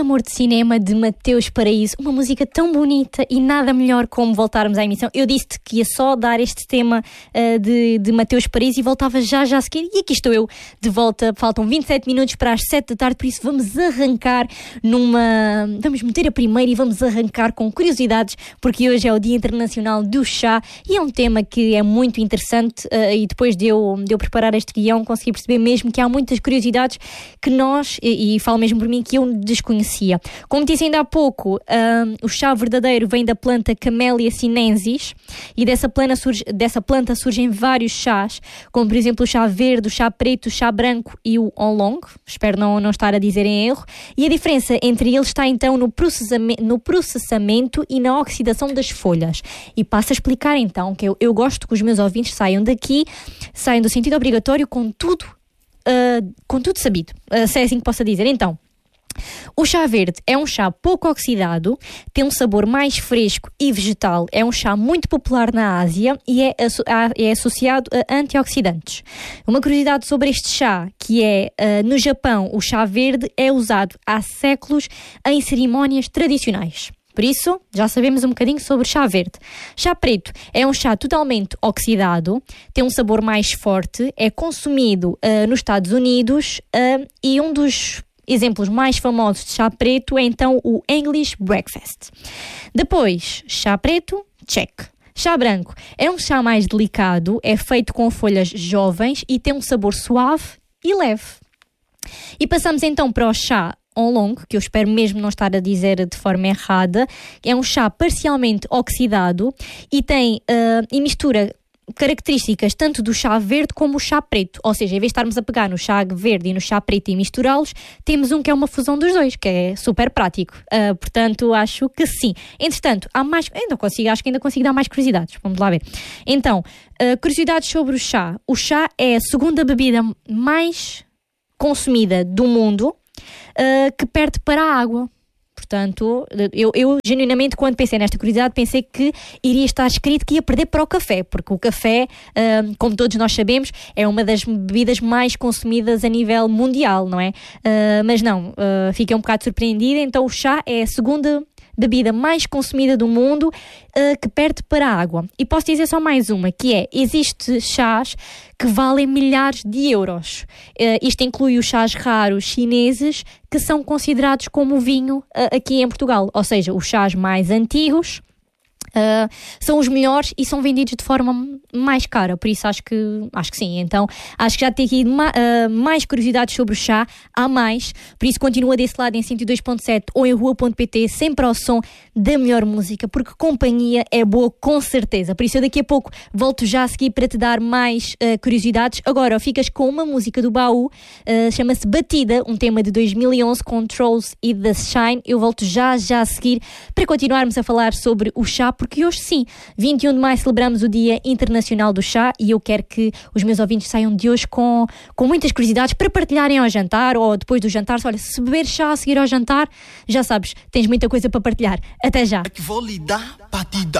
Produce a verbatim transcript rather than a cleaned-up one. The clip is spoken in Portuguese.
Amor de Cinema, de Mateus Paraíso, uma música tão bonita e nada melhor como voltarmos à emissão. Eu disse-te que ia só dar este tema uh, de, de Mateus Paraíso e voltava já já a seguir, e aqui estou eu de volta. Faltam vinte e sete minutos para as sete da tarde, por isso vamos arrancar numa... vamos meter a primeira e vamos arrancar com curiosidades, porque hoje é o Dia Internacional do Chá e é um tema que é muito interessante, uh, e depois de eu, de eu preparar este guião consegui perceber mesmo que há muitas curiosidades que nós, e, e falo mesmo por mim, que eu desconhecia. Como disse ainda há pouco, um, o chá verdadeiro vem da planta Camellia sinensis e dessa planta, surge, dessa planta surgem vários chás, como por exemplo o chá verde, o chá preto, o chá branco e o oolong. Espero não, não estar a dizer em erro. E a diferença entre eles está então no processamento, no processamento e na oxidação das folhas. E passo a explicar então que eu, eu gosto que os meus ouvintes saiam daqui, saiam do sentido obrigatório com tudo, uh, com tudo sabido, uh, se é assim que possa dizer. Então, o chá verde é um chá pouco oxidado, tem um sabor mais fresco e vegetal, é um chá muito popular na Ásia e é, asso- é associado a antioxidantes. Uma curiosidade sobre este chá, que é, uh, no Japão, o chá verde é usado há séculos em cerimónias tradicionais. Por isso, já sabemos um bocadinho sobre chá verde. Chá preto é um chá totalmente oxidado, tem um sabor mais forte, é consumido uh, nos Estados Unidos uh, e um dos exemplos mais famosos de chá preto é então o English Breakfast. Depois, chá preto, check. Chá branco é um chá mais delicado, é feito com folhas jovens e tem um sabor suave e leve. E passamos então para o chá oolong, que eu espero mesmo não estar a dizer de forma errada. É um chá parcialmente oxidado e tem uh, e mistura características tanto do chá verde como o chá preto, ou seja, em vez de estarmos a pegar no chá verde e no chá preto e misturá-los, temos um que é uma fusão dos dois, que é super prático. Uh, portanto, acho que sim. Entretanto, há mais, ainda consigo, acho que ainda consigo dar mais curiosidades, vamos lá ver. Então, uh, curiosidades sobre o chá. O chá é a segunda bebida mais consumida do mundo, uh, que perde para a água. Portanto, eu, eu genuinamente, quando pensei nesta curiosidade, pensei que iria estar escrito que ia perder para o café, porque o café, uh, como todos nós sabemos, é uma das bebidas mais consumidas a nível mundial, não é? Uh, mas não, uh, fiquei um bocado surpreendida. Então o chá é a segunda bebida mais consumida do mundo, uh, que perde para a água. E posso dizer só mais uma, que é, existe chás que valem milhares de euros. Uh, isto inclui os chás raros chineses, que são considerados como vinho uh, aqui em Portugal. Ou seja, os chás mais antigos Uh, são os melhores e são vendidos de forma mais cara, por isso acho que, acho que sim. Então acho que já tenho aqui ma- uh, mais curiosidades sobre o chá, há mais, por isso continua desse lado em cento e dois ponto sete ou em rua ponto pt, sempre ao som da melhor música, porque companhia é boa com certeza. Por isso eu daqui a pouco volto já a seguir para te dar mais uh, curiosidades. Agora ficas com uma música do Baú, uh, chama-se Batida, um tema de dois mil e onze com Trolls e The Shine. Eu volto já já a seguir para continuarmos a falar sobre o chá, porque hoje sim, vinte e um de maio, celebramos o Dia Internacional do Chá e eu quero que os meus ouvintes saiam de hoje com, com muitas curiosidades para partilharem ao jantar ou depois do jantar. Olha, se beber chá a seguir ao jantar, já sabes, tens muita coisa para partilhar. Até já. É que vou lhe dar batida.